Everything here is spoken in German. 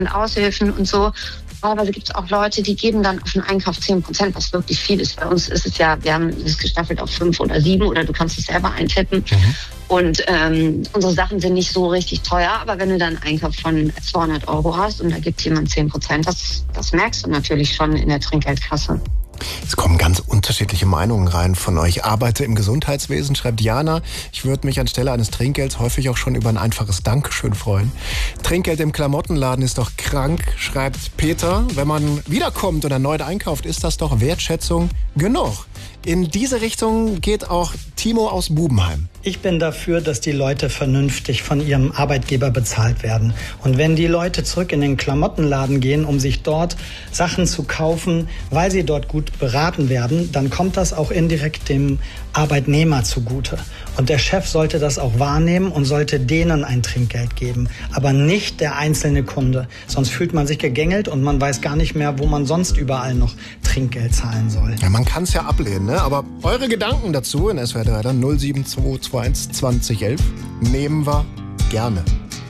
Aushilfen und so. Teilweise gibt es auch Leute, die geben dann auf den Einkauf 10%, was wirklich viel ist. Bei uns ist es ja, wir haben es gestaffelt auf 5 oder 7 oder du kannst es selber eintippen. Und unsere Sachen sind nicht so richtig teuer, aber wenn du dann einen Einkauf von 200 € hast und da gibt jemand 10%, das merkst du natürlich schon in der Trinkgeldkasse. Es kommen ganz unterschiedliche Meinungen rein von euch. Ich arbeite im Gesundheitswesen, schreibt Diana. Ich würde mich anstelle eines Trinkgelds häufig auch schon über ein einfaches Dankeschön freuen. Trinkgeld im Klamottenladen ist doch krank, schreibt Peter. Wenn man wiederkommt und erneut einkauft, ist das doch Wertschätzung genug. In diese Richtung geht auch Timo aus Bubenheim. Ich bin dafür, dass die Leute vernünftig von ihrem Arbeitgeber bezahlt werden. Und wenn die Leute zurück in den Klamottenladen gehen, um sich dort Sachen zu kaufen, weil sie dort gut beraten werden, dann kommt das auch indirekt dem Arbeitnehmer zugute. Und der Chef sollte das auch wahrnehmen und sollte denen ein Trinkgeld geben, aber nicht der einzelne Kunde. Sonst fühlt man sich gegängelt und man weiß gar nicht mehr, wo man sonst überall noch Trinkgeld zahlen soll. Ja, man kann es ja ablehnen, ne? Aber eure Gedanken dazu in SWR 3 dann 07221 2011 nehmen wir gerne.